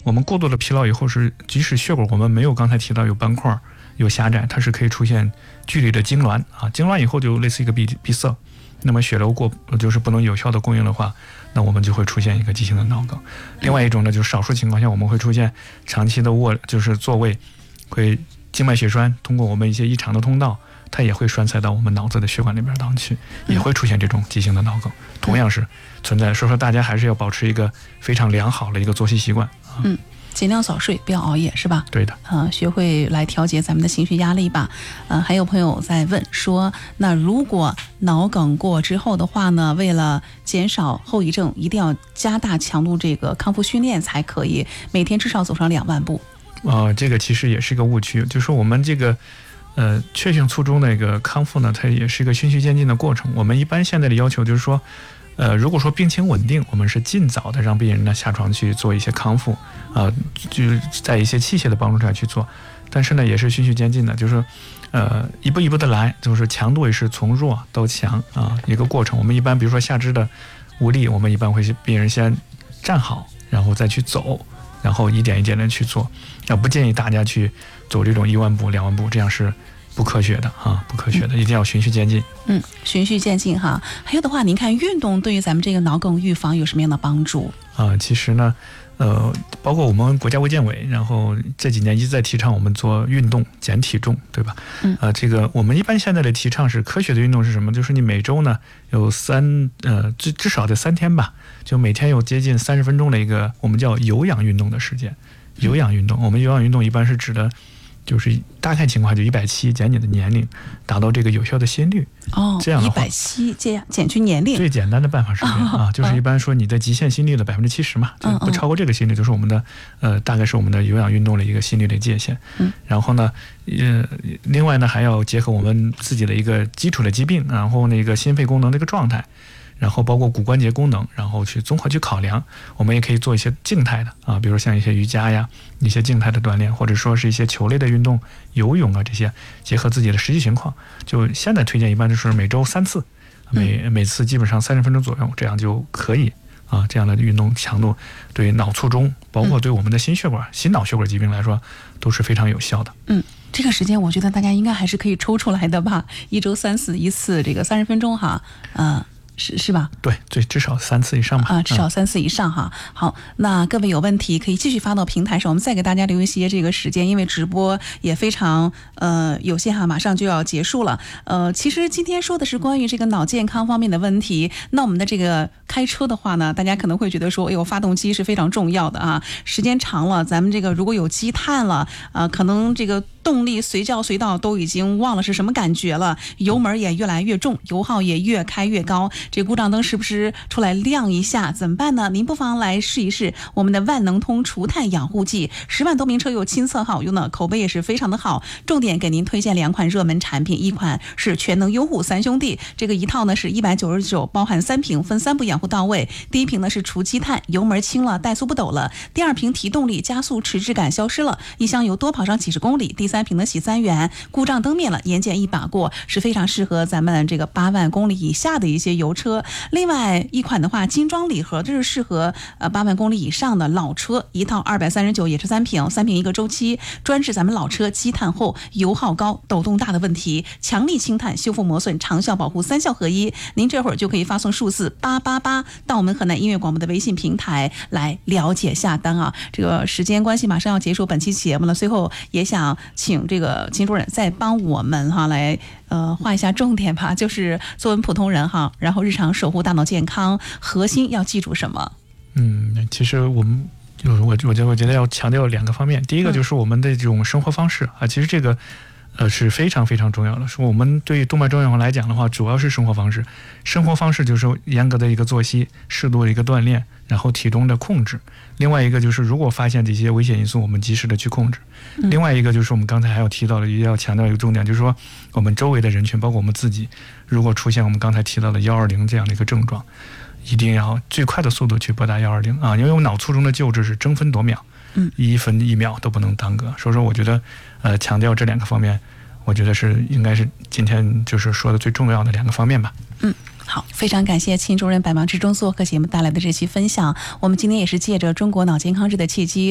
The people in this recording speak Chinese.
我们过度的疲劳以后即使血管我们没有刚才提到有斑块有狭窄，它是可以出现剧烈的痉挛啊，痉挛以后就类似一个闭塞，那么血流就是不能有效的供应的话，那我们就会出现一个急性的脑梗。另外一种呢，就是少数情况下我们会出现长期的就是座位会静脉血栓，通过我们一些异常的通道，它也会栓塞到我们脑子的血管里边当中去，也会出现这种急性的脑梗，同样是存在。所以说大家还是要保持一个非常良好的一个作息习惯。 尽量早睡，不要熬夜，是吧？ 对的。 学会来调节咱们的情绪压力吧。还有朋友在问说，那如果脑梗过之后的话呢，为了减少后遗症，一定要加大强度这个康复训练才可以，每天至少走上2万步。这个其实也是一个误区，就是说我们这个确性卒中的一个康复呢，它也是一个循序渐进的过程。我们一般现在的要求就是说，如果说病情稳定，我们是尽早的让病人呢下床去做一些康复，就是在一些器械的帮助下去做。但是呢，也是循序渐进的，就是一步一步的来，就是强度也是从弱到强一个过程。我们一般比如说下肢的无力，我们一般会病人先站好，然后再去走，然后一点一点的去做。不建议大家去走这种1万步、2万步，这样是不科学的不科学的，一定要循序渐进。循序渐进哈。还有的话，您看运动对于咱们这个脑梗预防有什么样的帮助？ 其实呢，包括我们国家卫健委，然后这几年一直在提倡我们做运动减体重，对吧？这个我们一般现在的提倡是科学的运动是什么？就是你每周呢有至少得3天吧，就每天有接近30分钟的一个我们叫有氧运动的时间。有氧运动，我们有氧运动一般是指的，就是大概情况就170减你的年龄，达到这个有效的心率。这样的话 170减去年龄， 最简单的办法是这样就是一般说你的极限心率的70%嘛，就不超过这个心率，就是我们的大概是我们的有氧运动的一个心率的界限。然后呢，另外呢还要结合我们自己的一个基础的疾病，然后那个心肺功能的一个状态。然后包括骨关节功能，然后去综合去考量。我们也可以做一些静态的比如像一些瑜伽呀，一些静态的锻炼，或者说是一些球类的运动，游泳这些，结合自己的实际情况。就现在推荐一般就是每周3次，每次基本上30分钟左右，这样就可以这样的运动强度对脑卒中，包括对我们的心脑血管疾病来说都是非常有效的。 这个时间我觉得大家应该还是可以抽出来的吧，一周3次，一次这个30分钟哈。是吧？ 对，至少3次以上吧。 至少3次以上哈。好，那各位有问题可以继续发到平台上，我们再给大家留一些这个时间，因为直播也非常有限哈，马上就要结束了。其实今天说的是关于这个脑健康方面的问题。那我们的这个开车的话呢，大家可能会觉得说，发动机是非常重要的时间长了，咱们这个如果有积碳了，可能这个动力随叫随到，都已经忘了是什么感觉了，油门也越来越重，油耗也越开越高。这故障灯是不是出来亮一下？怎么办呢？您不妨来试一试我们的万能通除碳养护剂，10万多名车友亲测好用的，口碑也是非常的好。重点给您推荐2款热门产品，一款是全能优护3兄弟，这个一套呢是199，包含3瓶，分3步养护到位。第一瓶呢是除积碳，油门轻了，怠速不抖了；第2瓶提动力，加速迟滞感消失了，一箱油多跑上几十公里；第3瓶呢洗3元，故障灯灭了，眼检一把过，是非常适合咱们这个8万公里以下的一些油车。另外一款的话，精装礼盒，这是适合8万公里以上的老车，一套239，也是3瓶，3瓶一个周期，专治咱们老车积碳厚、油耗高、抖动大的问题，强力清碳、修复磨损、长效保护，3效合一。您这会儿就可以发送数字888到我们河南音乐广播的微信平台来了解下单这个时间关系，马上要结束本期节目了。最后也想请这个秦主任再帮我们来画一下重点吧，就是作为普通人然后日常守护大脑健康，核心要记住什么？ 其实我觉得要强调2个方面。第一个就是我们的这种生活方式其实这个是非常非常重要的。说我们对于动脉粥样来讲的话，主要是生活方式。生活方式就是严格的一个作息，适度的一个锻炼，然后体重的控制。另外一个就是如果发现这些危险因素，我们及时的去控制。另外一个就是我们刚才还要提到的，也要强调一个重点，就是说我们周围的人群，包括我们自己，如果出现我们刚才提到的120这样的一个症状，一定要最快的速度去拨打120因为我们脑卒中的救治是争分夺秒，1分1秒都不能耽搁。所以说我觉得强调这2个方面，我觉得应该是今天就是说的最重要的2个方面吧。 好，非常感谢秦主任百忙之中做客节目带来的这期分享。我们今天也是借着中国脑健康日的契机，